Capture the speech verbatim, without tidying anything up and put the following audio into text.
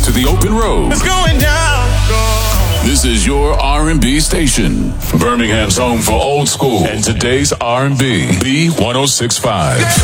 to the open road. It's going down. This is your R and B station. Birmingham's home for old school and today's R and B. B one oh six point five.